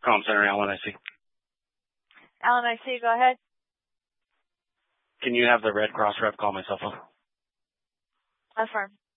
Comm Center, Alan, I see. Alan, I see. Go ahead. Can you have the Red Cross rep call my cell phone? Affirm.